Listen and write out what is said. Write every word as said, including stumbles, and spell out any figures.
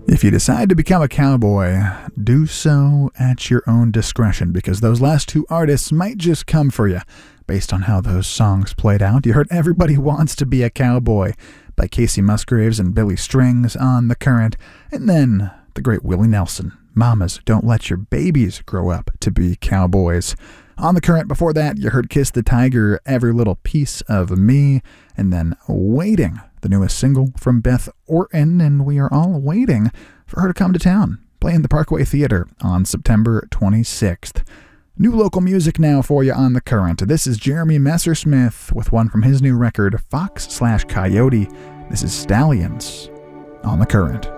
If you decide to become a cowboy, do so at your own discretion, because those last two artists might just come for you based on how those songs played out. You heard Everybody Wants to Be a Cowboy by Casey Musgraves and Billy Strings on The Current, and then the great Willie Nelson, Mamas Don't Let Your Babies Grow Up to Be Cowboys. On The Current before that, you heard Kiss the Tiger, Every Little Piece of Me, and then Waiting, the newest single from Beth Orton, and we are all waiting for her to come to town, playing the Parkway Theater on September twenty-sixth. New local music now for you on The Current. This is Jeremy Messersmith with one from his new record, Fox slash Coyote. This is Stallions on The Current.